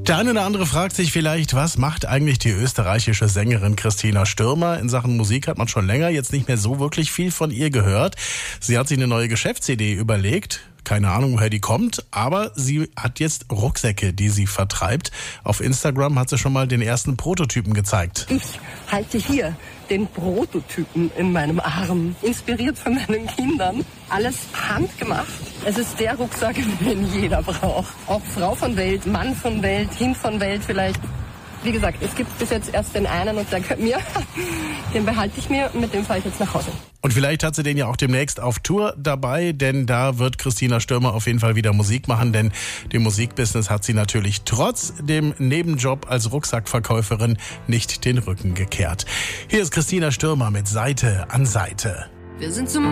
Der eine oder andere fragt sich vielleicht, was macht eigentlich die österreichische Sängerin Christina Stürmer? In Sachen Musik hat man schon länger jetzt nicht mehr so wirklich viel von ihr gehört. Sie hat sich eine neue Geschäftsidee überlegt. Keine Ahnung, woher die kommt, aber sie hat jetzt Rucksäcke, die sie vertreibt. Auf Instagram hat sie schon mal den ersten Prototypen gezeigt. Ich halte hier den Prototypen in meinem Arm, inspiriert von meinen Kindern. Alles handgemacht. Es ist der Rucksack, den jeder braucht. Auch Frau von Welt, Mann von Welt, Kind von Welt vielleicht. Wie gesagt, es gibt bis jetzt erst den einen und der gehört mir. Den behalte ich mir und mit dem fahre ich jetzt nach Hause. Und vielleicht hat sie den ja auch demnächst auf Tour dabei, denn da wird Christina Stürmer auf jeden Fall wieder Musik machen, denn dem Musikbusiness hat sie natürlich trotz dem Nebenjob als Rucksackverkäuferin nicht den Rücken gekehrt. Hier ist Christina Stürmer mit Seite an Seite. Wir sind zum